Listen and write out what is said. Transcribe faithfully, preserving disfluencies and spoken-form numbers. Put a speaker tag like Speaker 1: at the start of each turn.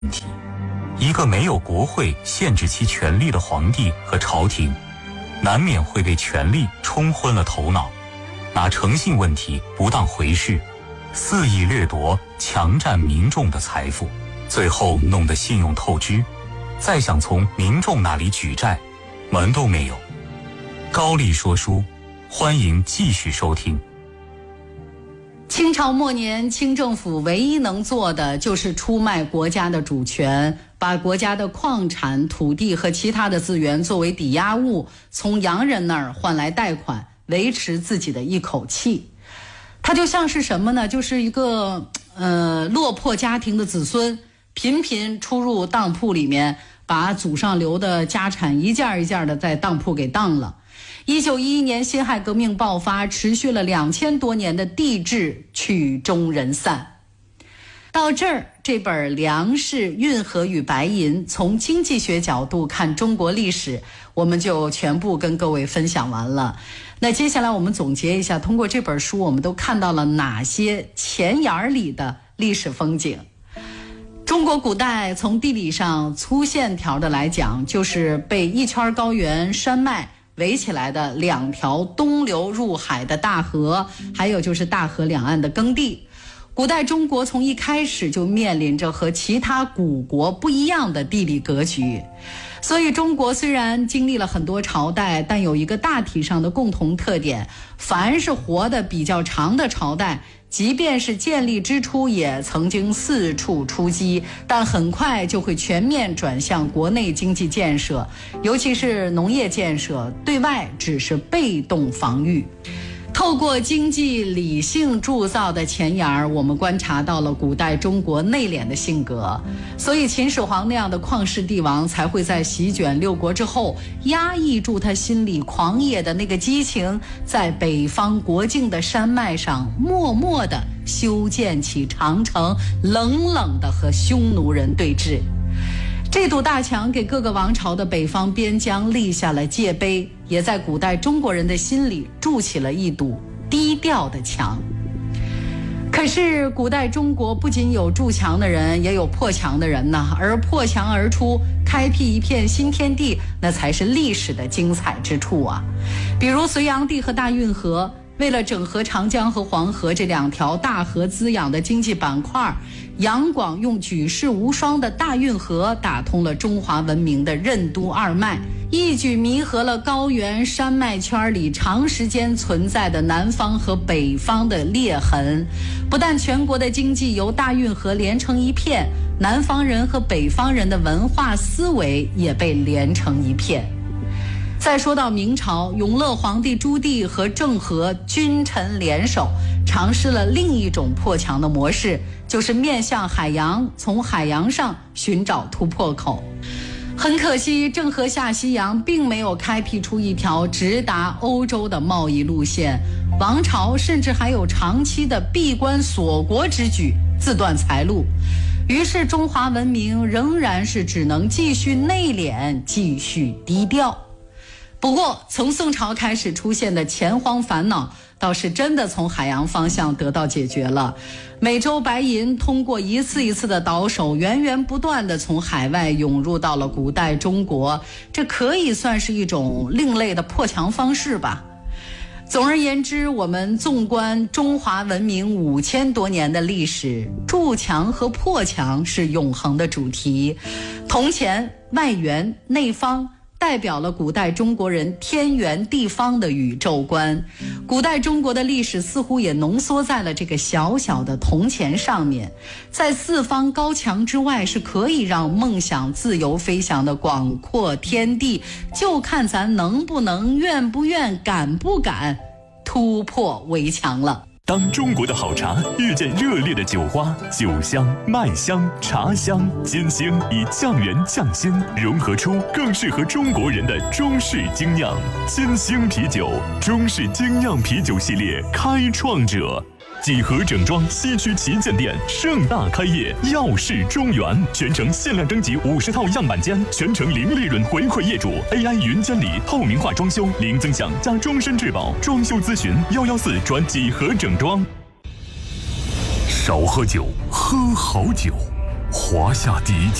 Speaker 1: 问题。一个没有国会限制其权力的皇帝和朝廷，难免会被权力冲昏了头脑，拿诚信问题不当回事，肆意掠夺，强占民众的财富，最后弄得信用透支，再想从民众那里举债，门都没有。高丽说书，欢迎继续收听。
Speaker 2: 清朝末年，清政府唯一能做的就是出卖国家的主权，把国家的矿产、土地和其他的资源作为抵押物，从洋人那儿换来贷款，维持自己的一口气。它就像是什么呢？就是一个呃落魄家庭的子孙，频频出入当铺里面，把祖上留的家产一件一件的在当铺给当了。一九一一年辛亥革命爆发，持续了两千多年的帝制曲终人散。到这儿，这本《粮食、运河与白银》从经济学角度看中国历史，我们就全部跟各位分享完了。那接下来我们总结一下，通过这本书我们都看到了哪些钱眼里的历史风景。中国古代从地理上粗线条的来讲，就是被一圈高原山脉围起来的两条东流入海的大河，还有就是大河两岸的耕地。古代中国从一开始就面临着和其他古国不一样的地理格局，所以中国虽然经历了很多朝代，但有一个大体上的共同特点，凡是活得比较长的朝代，即便是建立之初也曾经四处出击，但很快就会全面转向国内经济建设，尤其是农业建设，对外只是被动防御。透过经济理性铸造的钱眼儿，我们观察到了古代中国内敛的性格，所以秦始皇那样的旷世帝王才会在席卷六国之后，压抑住他心里狂野的那个激情，在北方国境的山脉上默默地修建起长城，冷冷地和匈奴人对峙。这堵大墙给各个王朝的北方边疆立下了界碑，也在古代中国人的心里筑起了一堵低调的墙。可是古代中国不仅有筑墙的人，也有破墙的人呢，而破墙而出，开辟一片新天地，那才是历史的精彩之处啊。比如隋炀帝和大运河，为了整合长江和黄河这两条大河滋养的经济板块，杨广用举世无双的大运河打通了中华文明的任督二脉，一举弥合了高原山脉圈里长时间存在的南方和北方的裂痕。不但全国的经济由大运河连成一片，南方人和北方人的文化思维也被连成一片。再说到明朝，永乐皇帝朱棣和郑和君臣联手，尝试了另一种破墙的模式，就是面向海洋，从海洋上寻找突破口。很可惜，郑和下西洋并没有开辟出一条直达欧洲的贸易路线，王朝甚至还有长期的闭关锁国之举，自断财路。于是中华文明仍然是只能继续内敛，继续低调。不过从宋朝开始出现的钱荒烦恼倒是真的从海洋方向得到解决了。美洲白银通过一次一次的倒手，源源不断地从海外涌入到了古代中国，这可以算是一种另类的破墙方式吧。总而言之，我们纵观中华文明五千多年的历史，筑墙和破墙是永恒的主题。铜钱、外圆、内方代表了古代中国人天圆地方的宇宙观，古代中国的历史似乎也浓缩在了这个小小的铜钱上面。在四方高墙之外，是可以让梦想自由飞翔的广阔天地，就看咱能不能、愿不愿、敢不敢突破围墙了。
Speaker 3: 当中国的好茶遇见热烈的酒花，酒香、麦香、茶香、金星以酱园匠心融合出更适合中国人的中式精酿。金星啤酒，中式精酿啤酒系列开创者。几何整装西区旗舰店盛大开业，耀世中原，全程限量征集五十套样板间，全程零利润回馈业主 ，A I 云监理，透明化装修，零增享加终身质保，装修咨询幺幺四转几何整装。少喝酒，喝好酒。 华夏第一